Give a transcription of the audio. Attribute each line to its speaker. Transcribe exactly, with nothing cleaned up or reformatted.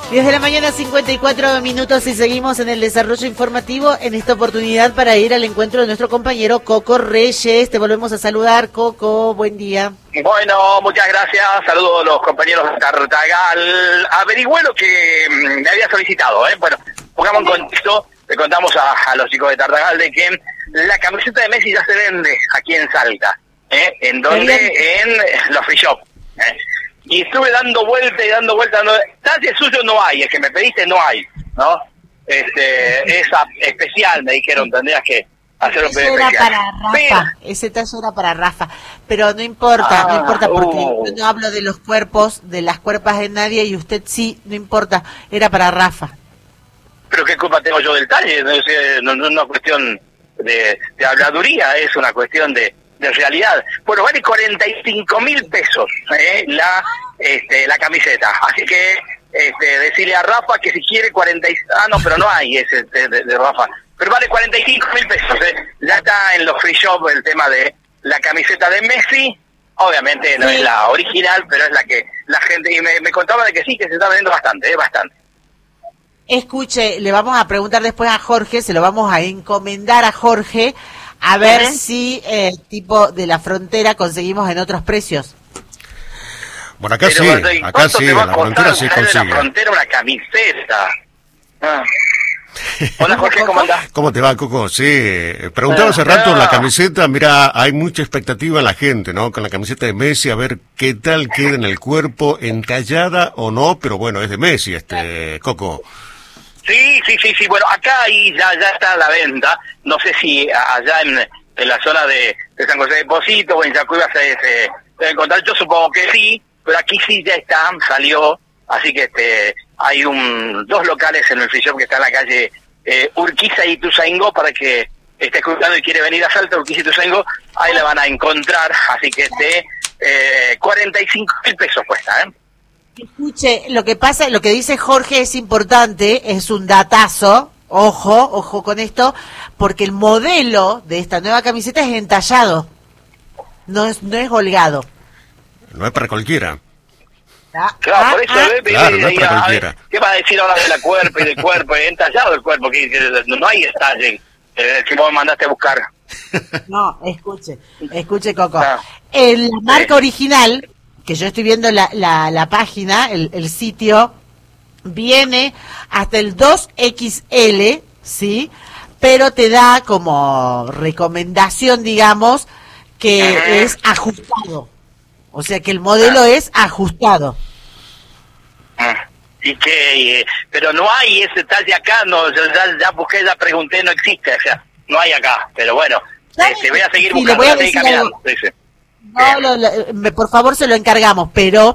Speaker 1: diez de la mañana, cincuenta y cuatro minutos, y seguimos en el desarrollo informativo, en esta oportunidad para ir al encuentro de nuestro compañero Coco Reyes. Te volvemos a saludar, Coco, buen día.
Speaker 2: Bueno, muchas gracias, saludos a los compañeros de Tartagal. Averigüé lo que me había solicitado, ¿eh? Bueno, pongamos en contexto, le contamos a, a los chicos de Tartagal de que la camiseta de Messi ya se vende aquí en Salta, ¿eh? ¿En dónde? En los free shop, ¿eh? Y estuve dando vuelta y dando vuelta, dando... talle suyo no hay, el que me pediste no hay, ¿no? Este, esa especial, me dijeron, tendrías que hacer un pedido
Speaker 1: especial. Era para Rafa,
Speaker 2: pero...
Speaker 1: ese talle era para Rafa, pero no importa, ah, no importa, porque uh. yo no hablo de los cuerpos, de las cuerpas de nadie, y usted sí, no importa, era para Rafa.
Speaker 2: Pero qué culpa tengo yo del talle, no es no, no, una cuestión de, de habladuría, es una cuestión de... de realidad. Bueno, vale cuarenta y cinco mil pesos ¿eh? la este, la camiseta. Así que este, decirle a Rafa que si quiere cuarenta y... Ah, no, pero no hay ese de, de, de Rafa. Pero vale cuarenta y cinco mil pesos. ¿eh? Ya está en los free shop el tema de la camiseta de Messi. Obviamente no sí. es la original, pero es la que la gente... Y me, me contaba de que sí, que se está vendiendo bastante, ¿eh? bastante.
Speaker 1: Escuche, le vamos a preguntar después a Jorge, se lo vamos a encomendar a Jorge, a ver uh-huh. si el eh, tipo de la frontera conseguimos en otros precios.
Speaker 3: Bueno, acá
Speaker 2: pero,
Speaker 3: sí, acá sí, en la frontera sí consigue.
Speaker 2: En la frontera una camiseta. Ah. Hola Jorge, ¿cómo andás?
Speaker 3: ¿Cómo te va, Coco? Sí, preguntaba hace rato la camiseta, mira, hay mucha expectativa en la gente, ¿no? Con la camiseta de Messi, a ver qué tal queda en el cuerpo, entallada o no, pero bueno, es de Messi, este, Coco.
Speaker 2: Sí, sí, sí, sí, bueno, acá ahí ya ya está a la venta, no sé si allá en, en la zona de, de San José de Posito o en Yacuiba se, se debe encontrar, yo supongo que sí, pero aquí sí ya está, salió, así que este hay un dos locales en el free shop que está en la calle eh, Urquiza y Ituzaingó, para que esté escuchando y quiere venir a Salta, Urquiza y Ituzaingó, ahí la van a encontrar, así que este eh, cuarenta y cinco mil pesos cuesta, ¿eh?
Speaker 1: Escuche, lo que pasa, lo que dice Jorge es importante, es un datazo, ojo, ojo con esto, porque el modelo de esta nueva camiseta es entallado, no es no es holgado.
Speaker 3: No es para cualquiera.
Speaker 2: Ah, claro, ah, por eso,
Speaker 3: ah,
Speaker 2: bebé,
Speaker 3: claro, no es para cualquiera.
Speaker 2: ¿Qué va a decir ahora de la cuerpo y del cuerpo? Entallado el cuerpo, que, que no hay estalle, eh, que vos me mandaste a buscar.
Speaker 1: No, escuche, escuche, Coco. Ah, el, la marca sí. original, que yo estoy viendo la, la, la página, el, el sitio, viene hasta el dos equis ele, ¿sí? Pero te da como recomendación, digamos, que uh-huh. es ajustado. O sea que el modelo uh-huh. es ajustado.
Speaker 2: Uh-huh. Y que, eh, pero no hay ese talle acá, no, ya, ya busqué, ya pregunté, no existe, o sea, no hay acá, pero bueno, eh, te voy a seguir
Speaker 1: sí,
Speaker 2: buscando,
Speaker 1: voy a
Speaker 2: seguir caminando, dice.
Speaker 1: No, lo, lo, me, por favor, se lo encargamos, pero